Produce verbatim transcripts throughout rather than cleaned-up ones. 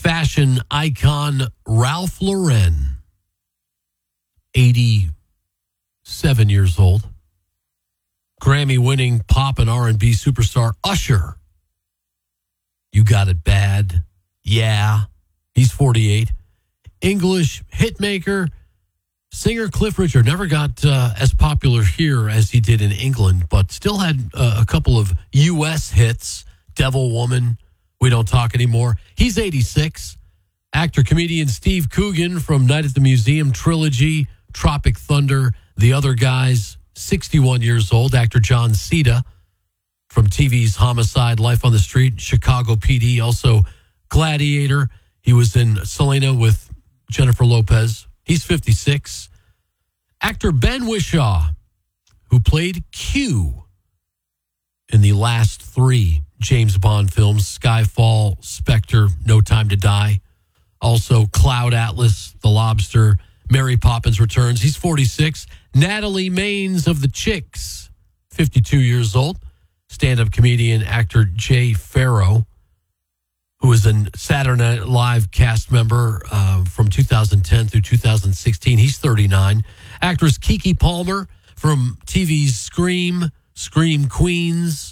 fashion icon Ralph Lauren, eighty-seven years old. Grammy-winning pop and R and B superstar Usher. You Got It Bad. Yeah. He's forty-eight. English hitmaker, singer Cliff Richard never got uh, as popular here as he did in England, but still had uh, a couple of U S hits. Devil Woman, We Don't Talk Anymore. He's eighty-six. Actor, comedian Steve Coogan from Night at the Museum trilogy, Tropic Thunder, The Other Guys, sixty-one years old. Actor John Cena from T V's Homicide, Life on the Street, Chicago P D, also Gladiator. He was in Selena with Jennifer Lopez. He's fifty-six. Actor Ben Whishaw, who played Q in the last three James Bond films, Skyfall, Spectre, No Time to Die. Also Cloud Atlas, The Lobster, Mary Poppins Returns. He's forty-six. Natalie Maines of The Chicks, fifty-two years old. Stand-up comedian, actor Jay Farrow, who is a Saturday Night Live cast member uh, from two thousand ten through two thousand sixteen. He's thirty-nine. Actress Keke Palmer from T V's Scream, Scream Queens,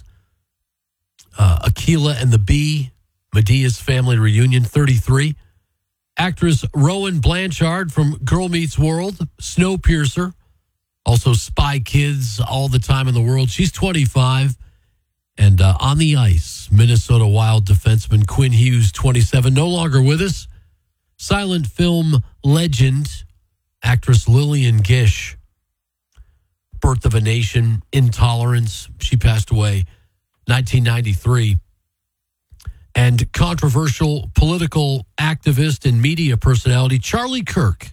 uh, Aquila and the Bee, Medea's Family Reunion, thirty-three. Actress Rowan Blanchard from Girl Meets World, Snowpiercer, also Spy Kids, All the Time in the World. She's twenty-five. And uh, on the ice, Minnesota Wild defenseman Quinn Hughes, twenty-seven, no longer with us. Silent film legend, actress Lillian Gish, Birth of a Nation, Intolerance. She passed away nineteen ninety-three. And controversial political activist and media personality Charlie Kirk,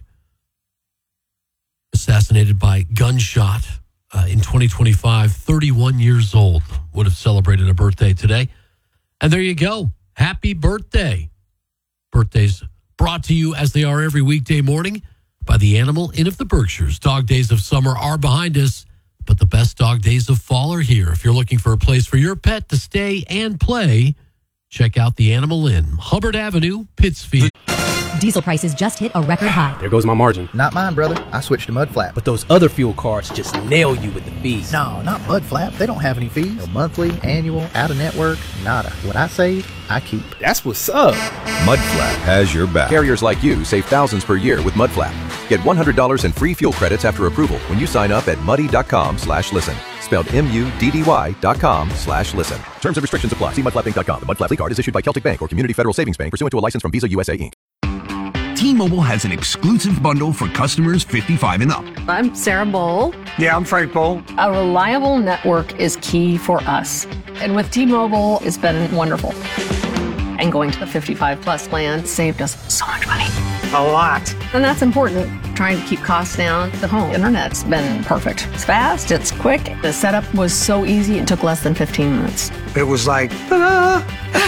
assassinated by gunshot uh, in twenty twenty-five, thirty-one years old, would have celebrated a birthday today. And there you go. Happy birthday. Birthdays brought to you as they are every weekday morning by the Animal Inn of the Berkshires. Dog days of summer are behind us, but the best dog days of fall are here. If you're looking for a place for your pet to stay and play, check out the Animal Inn, Hubbard Avenue, Pittsfield. Diesel prices just hit a record high. There goes my margin. Not mine, brother. I switched to Mudflap. But those other fuel cards just nail you with the fees. No, not Mudflap. They don't have any fees. No monthly, annual, out-of-network, nada. What I save, I keep. That's what's up. Mudflap has your back. Carriers like you save thousands per year with Mudflap. Get one hundred dollars in free fuel credits after approval when you sign up at muddy.com slash listen. Spelled M-U-D-D-Y dot com slash listen. Terms and restrictions apply. See mudflap inc dot com. The Mudflap card is issued by Celtic Bank or Community Federal Savings Bank pursuant to a license from Visa U S A, Incorporated. T-Mobile has an exclusive bundle for customers fifty-five and up. I'm Sarah Bowl. Yeah, I'm Frank Bowl. A reliable network is key for us. And with T-Mobile, it's been wonderful. And going to the fifty-five plus plan saved us so much money. A lot. And that's important. Trying to keep costs down. The home internet's been perfect. It's fast, it's quick. The setup was so easy, it took less than fifteen minutes. It was like, ta-da!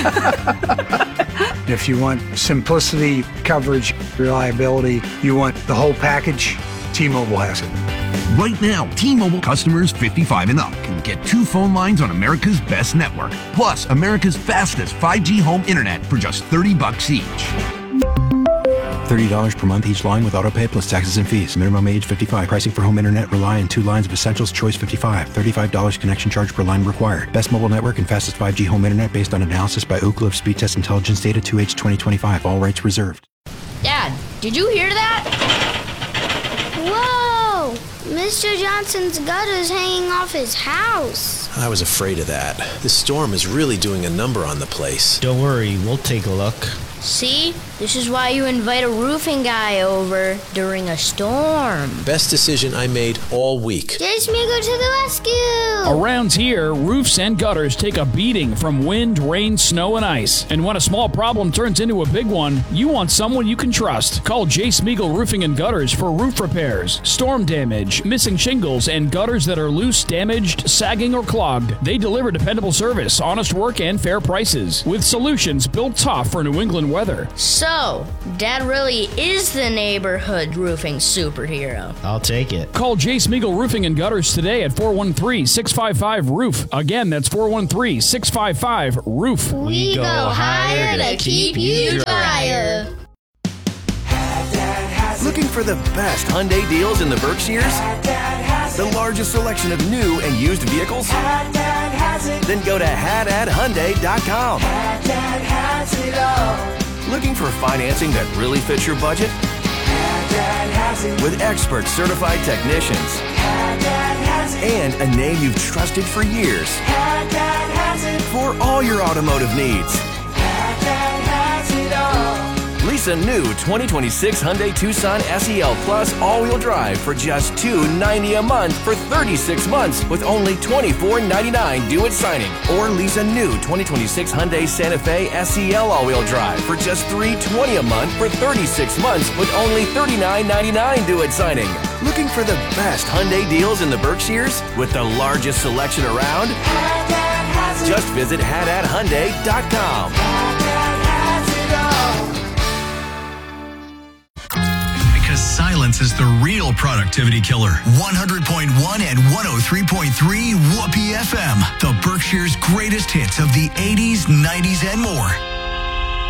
If you want simplicity, coverage, reliability, you want the whole package, T-Mobile has it. Right now, T-Mobile customers fifty-five and up can get two phone lines on America's best network, plus America's fastest five G home internet for just thirty bucks each. thirty dollars per month each line with autopay plus taxes and fees. Minimum age fifty-five. Pricing for home internet rely on two lines of Essentials Choice fifty-five. thirty-five dollars connection charge per line required. Best mobile network and fastest five G home internet based on analysis by Ookla of Speed Test Intelligence Data two H twenty twenty-five. All rights reserved. Dad, did you hear that? Whoa! Mister Johnson's gutter's hanging off his house. I was afraid of that. This storm is really doing a number on the place. Don't worry, we'll take a look. See? This is why you invite a roofing guy over during a storm. Best decision I made all week. Jay Smeagol to the rescue! Around here, roofs and gutters take a beating from wind, rain, snow, and ice. And when a small problem turns into a big one, you want someone you can trust. Call Jay Smeagol Roofing and Gutters for roof repairs, storm damage, missing shingles, and gutters that are loose, damaged, sagging, or clogged. They deliver dependable service, honest work, and fair prices, with solutions built tough for New England weather. So, Dad really is the neighborhood roofing superhero. I'll take it. Call Jay Smeagol Roofing and Gutters today at four one three, six five five, roof. Again, that's four one three, six five five, roof. We, we go higher to keep you dry. fire. Looking for the best Hyundai deals in the Berkshires? The largest selection of new and used vehicles? Then go to Haddad Hyundai dot com. Looking for financing that really fits your budget? With expert certified technicians and a name you've trusted for years. For all your automotive needs. Lease a new twenty twenty-six Hyundai Tucson S E L Plus all-wheel drive for just two hundred ninety dollars a month for thirty-six months with only twenty-four ninety-nine due at signing. Or lease a new twenty twenty-six Hyundai Santa Fe S E L all-wheel drive for just three hundred twenty dollars a month for thirty-six months with only thirty-nine ninety-nine due at signing. Looking for the best Hyundai deals in the Berkshires with the largest selection around? Just visit Haddad Hyundai dot com. Because silence is the real productivity killer. one hundred point one and one oh three point three Whoopee F M. The Berkshire's greatest hits of the eighties, nineties, and more.